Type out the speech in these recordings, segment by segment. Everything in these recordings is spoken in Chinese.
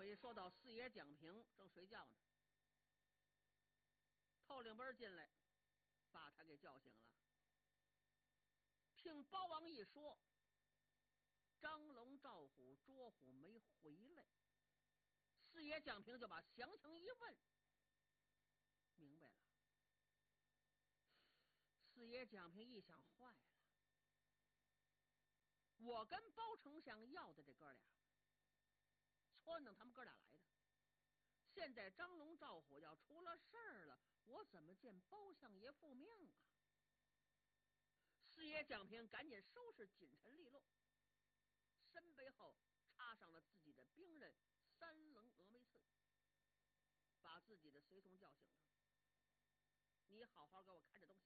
回说到四爷蒋平正睡觉呢，头领本进来把他给叫醒了。听包王一说，张龙、赵虎、卓虎没回来，四爷蒋平就把详情一问，明白了。四爷蒋平一想，坏了，我跟包丞相要的这哥俩，撺掇他们哥俩来的。现在张龙赵虎要出了事儿了，我怎么见包相爷复命啊？四爷蒋平赶紧收拾锦尘利落，身背后插上了自己的兵刃三棱峨眉刺，把自己的随从叫醒了。你好好给我看着东西，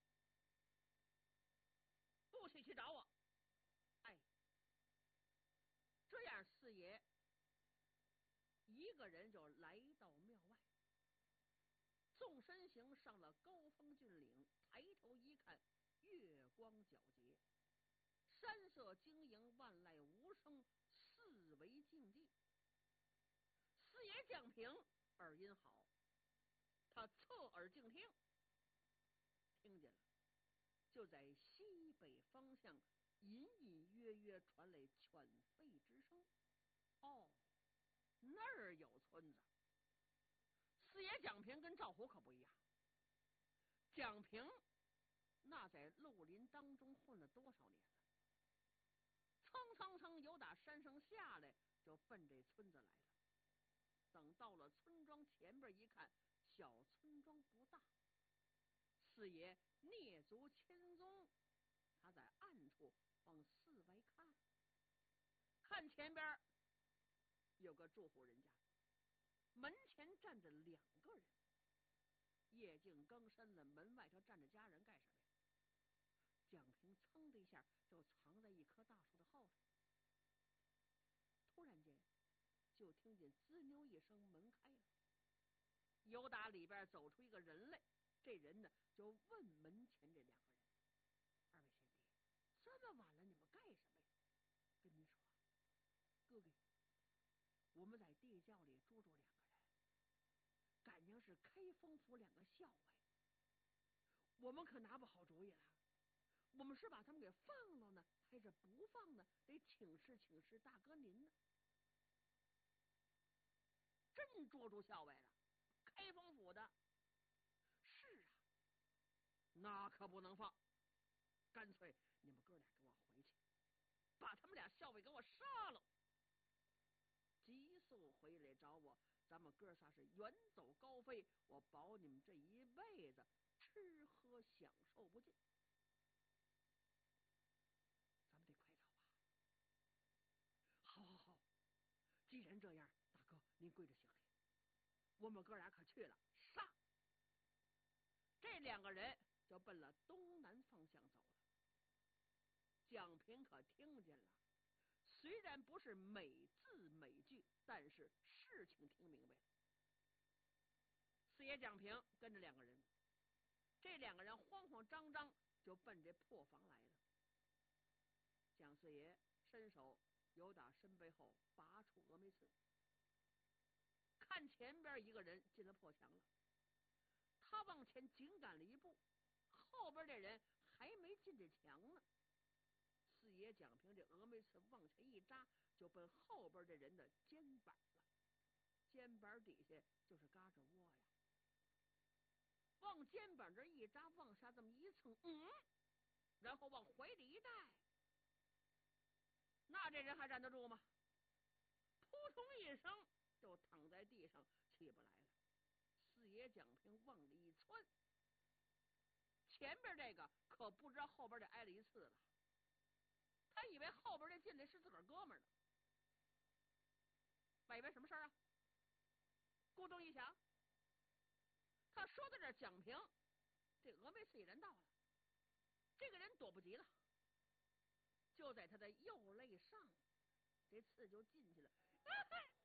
不许去找我。哎，这样四爷一个人就来到庙外，纵身行上了高峰峻岭，抬头一看，月光皎洁，山色晶莹，万籁无声，四围静寂。四爷蒋平耳音好，他侧耳静听，听见了，就在西北方向隐隐约约传来犬吠之声。哦，那儿有村子。四爷蒋平跟赵虎可不一样，蒋平那在绿林当中混了多少年了，蹭蹭蹭由打山上下来，就奔这村子来了。等到了村庄前边一看，小村庄不大，四爷蹑足潜踪，他在暗处往四围看，看前边有个住户人家，门前站着2个人。夜静更深了，门外头站着家人干什么呀？蒋平噌的一下就藏在一棵大树的后头。突然间就听见滋溜一声，门开了，由打里边走出一个人来。这人呢就问门前这2个人：“二位贤弟，这么晚了你们干什么呀？”跟您说，哥哥，我们在地窖里捉住2个人，赶上是开封府2个校尉，我们可拿不好主意了。我们是把他们给放了呢，还是不放呢？得请示请示大哥您呢。真捉住校尉了，开封府的。是啊，那可不能放，干脆你们哥俩给我回去，把他们俩校尉给我杀了，急速回来找我，咱们哥仨是远走高飞，我保你们这一辈子吃喝享受不尽。咱们得快走啊！好好好，既然这样，大哥您跪着行礼，我们哥俩可去了。杀！这2个人就奔了东南方向走了。蒋平可听见了，虽然不是每字每句，但是事情听明白了。四爷蒋平跟着2个人，这2个人慌慌张张就奔这破房来了。蒋四爷伸手由打身背后拔出峨眉刺，看前边一个人进了破墙了，他往前紧赶了一步，后边这人还没进这墙呢。四爷蒋平这峨眉刺往前一扎，就奔后边这人的肩膀了，肩膀底下就是嘎吱窝呀，往肩膀这一扎，往下这么一蹭，然后往怀里一带，那这人还站得住吗？扑通一声就躺在地上起不来了。四爷蒋平往里一窜，前边这个可不知道后边这挨了一次了，他以为后边这进来是自个儿哥们儿呢。外边什么事儿啊？咕咚一响，他说到这儿，蒋平这峨眉刺一人到了，这个人躲不及了，就在他的右肋上，这刺就进去了。